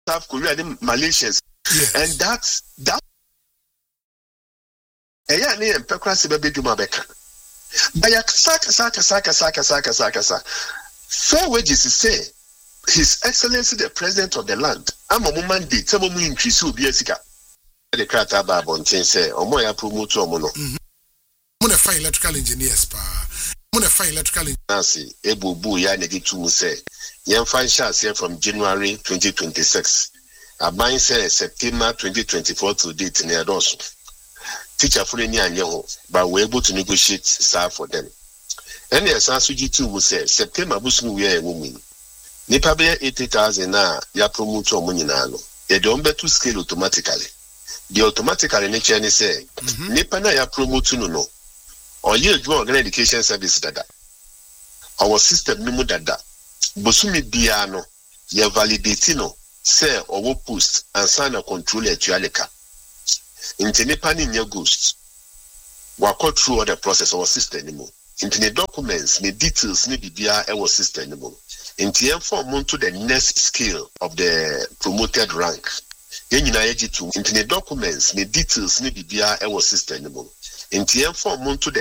South Korea, the Malaysians, and that's eya ne empekra se bebe dwuma beka ba ya saka fair wages is say His Excellency the President of the land ama mo mandate some mo increase obi asika the krata ba bonten say omo ya promote omo no mo na fine electrical engineers pa mo na fine electrical engineers ebubu ya negative mu say yen fan chance from January 2026 aban say September 2024 to date near those teacher for any anyo but we able to negotiate staff for them and the SASUG2 will say September busunu we are woman nipa be 80,000 na ya promote omo nyina no e don beto scale automatically the automatically nature ni say nipa na ya promote no or ye do education service dada our system ni mu dada bosumi bia no ye validate no say owo post and sign a control etualeka into nipa ni nya ghost wa go through all the process our system anymore into the documents the details ni bibia our system anymore into inform to the next scale of the promoted rank yen nyina yeji to into the documents the details ni bibia our system anymore into inform to the